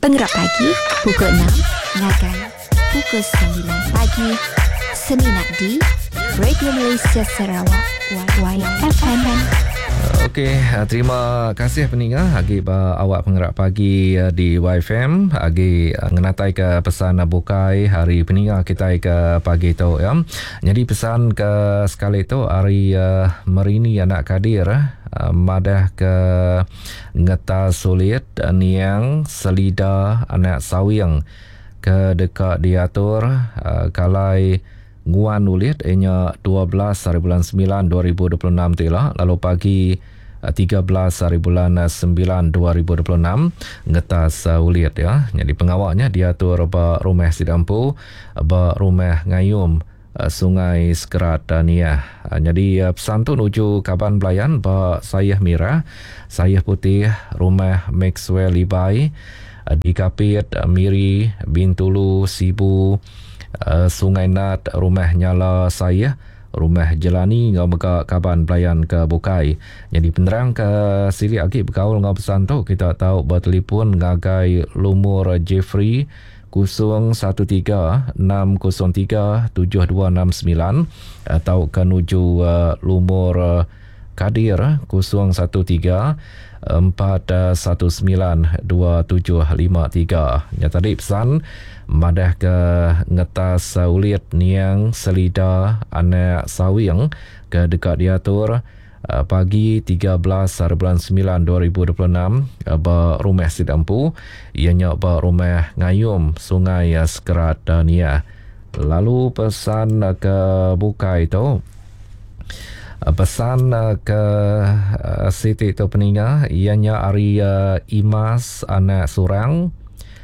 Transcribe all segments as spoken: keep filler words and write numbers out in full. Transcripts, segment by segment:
Penggerak pagi pukul enam, Ngagai pukul sembilan pagi, Seminat di Radio Malaysia Sarawak Y F M. Okey, terima kasih pendengar agi ba awak penggerak pagi di Y F M agi ngenatai ke pesan bukai hari pendengar kita ke pagi tu ya. Jadi pesan ke sekali tu hari uh, merini anak kadir uh, madah ke ngeta sulit niang selida anak sawiang ke dekat diatur uh, kalai nguan ulit inya dua belas hari bulan sembilan dua ribu dua puluh enam tu lah, lalu pagi tiga belas hari bulan sembilan dua ribu dua puluh enam ngetas uh, ulit ya. Jadi pengawalnya diatur ba rumah sidampu ba rumah ngayum uh, sungai Sekerat Dania. Uh, jadi uh, pesan tu nuju Kaban Belayan ba Sayah Mira, Sayah Putih, rumah Maxwell Libai, uh, di Kapit, uh, Miri, Bintulu, Sibu, Uh, Sungai Nat, rumah Nyala saya, rumah Jelani ngau beka Kaban Belayan ke Bukai. Jadi penerang ke sili lagi berkaul ngau pesan tu kita tahu bertelefon ngagai lumur Jeffrey kosong satu tiga enam kosong tiga tujuh dua enam sembilan atau ke nuju uh, lumur uh, Kadir kosong satu tiga empat satu sembilan dua tujuh lima tiga. Ya tadi pesan madah ke ngetas ulit niang selida anak sawiang ke dekat diatur uh, pagi tiga belas hari bulan sembilan dua ribu dua puluh enam uh, ba rumah sidampu ianya ba rumah ngayum sungai uh, Sekerat Dania. Lalu pesan uh, ke bukai itu uh, pesan uh, ke uh, Siti itu peninggal ianya hari uh, Imas anak surang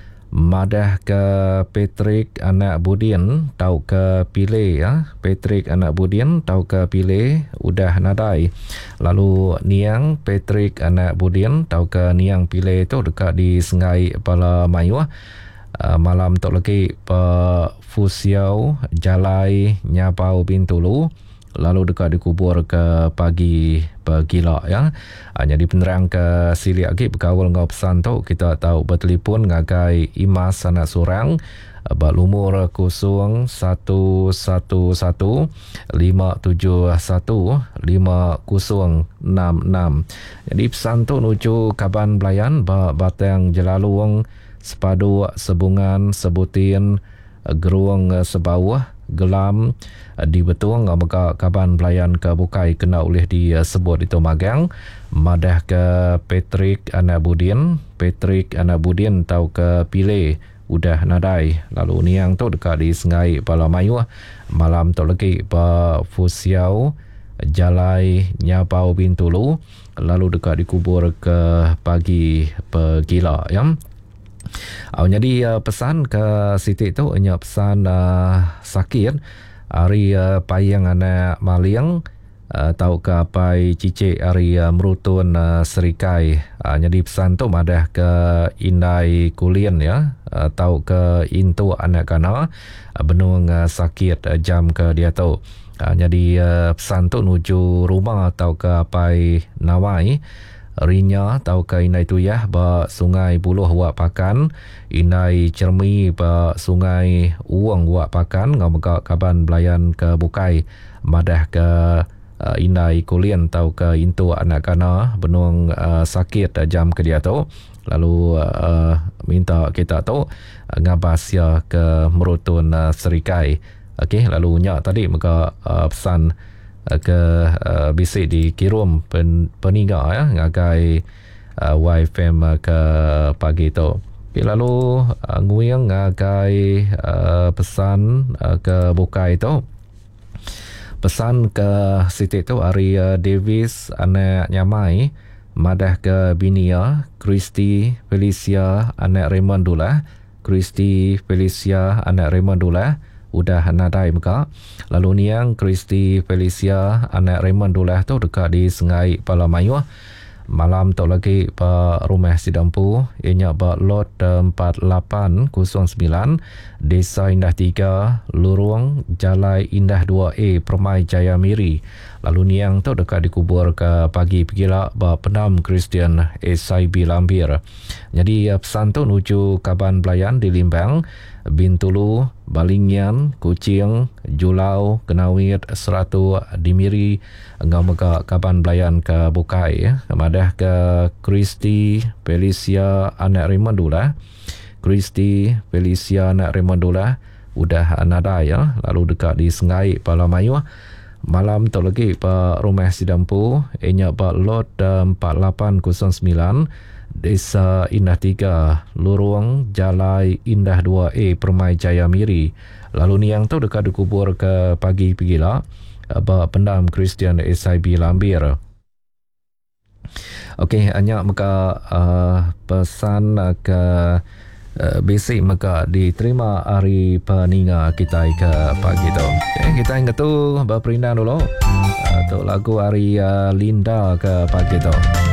madah ke Patrick anak Budin tau ke Pile ya. Patrick anak Budin tau ke Pile udah nadai. Lalu Niang Patrick anak Budin tau ke Niang Pile itu dekat di Sungai Pala Mayu. Uh, malam tu lagi pe Fusiau Jalai Nyapau Bintulu, lalu dekat dikubur ke pagi pegila ya. Ha, jadi penerang ke sili lagi berkawal ngau pesan tu kita tahu bertelefon ngagai Imas anak surang ba lumur kosong satu satu satu lima tujuh satu lima kosong enam enam. Jadi pesan tu nuju Kaban Belayan ba Batang Jelaluang Sepadu Sebungan Sebutin Geruang Sebawah Gelam di Betung maka Kaban Belayan ke Bukai kena oleh disebut itu magang madah ke Patrick anak Budin Patrick anak Budin tau ke Pile udah nadai. Lalu niang tu dekat di Sungai Pala Mayu malam tu lagi pa Fusiau Jalai Nyapau Bintulu, lalu dekat dikubur ke pagi pegila ya. Oh, jadi uh, pesan ke Siti tu hanya pesan uh, sakit hari uh, payang anak maliang uh, tau ke pai cicik hari uh, merutun uh, serikai. Uh, jadi pesan tu madah ke Indai Kulien ya, uh, tau ke Intu anak kana uh, benung uh, sakit uh, jam ke dia tu. Uh, jadi uh, pesan tu nuju rumah tau ke pai Nawai Rinya tau ke Inai Tuyah ba Sungai Buluh Wak Pakan, Inai Cermi ba Sungai Uang Wak Pakan ngau mega Kaban Belayan ke Bukai madah ke uh, Inai Kulien tau ke Intu anak kana benung uh, sakit uh, jam ke dia tu. Lalu uh, minta kita tu uh, ngabas ya ke merutun uh, serikai. Okey, lalu nya tadi mega uh, pesan ke uh, bisik di Kirum pen, peninggal ya ngagai uh, Y F M uh, ke pagi tu. Okay, lalu uh, nguyang ngagai uh, pesan uh, ke Bukai tu. Pesan ke Siti tu hari uh, Davis anak Nyamai madah ke Binia Kristi Felicia anak Raymond Dula, Kristi Felicia anak Raymond Dula udah nadai muka. Lalu niang Kristi Felicia anak Raymond Dullah tu dekat di Sungai Pala Mayu Malam tu lagi pa rumah Sidampu ianya ba lot empat lapan kosong sembilan Desa Indah tiga Lurung Jalai Indah dua A Permai Jaya Miri. Lalu niang tu dekat dikubur ke pagi pegila ba Pendam Kristian S I B Lambir. Jadi pesan tu nuju Kaban Belayan di Limbang, Bintulu, Balingian, Kuching, Julau, Kenawit, Seratu, Dimiri, engau mega Kaban Belayan ke Bukai ya. Madah ke Kristi, Felicia, anak Remandula. Kristi, Felicia, anak Remandula udah nada ya. Lalu dekat di Sengai Palamayu. Malam tu lagi pa rumah Sidampu ianya ba lot empat lapan kosong sembilan Desa Indah tiga Lurung Jalai Indah dua A Permai Jaya Miri. Lalu niang tu dekat dikubur ke pagi pegila ba Pendam Kristian S I B Lambir. Okey, hanya maka uh, pesan uh, ke uh, basic maka diterima hari peninga kita ke pagi tu. Okay, kita ingat tu berperindah dulu. Uh, tu lagu hari uh, Linda ke pagi tu.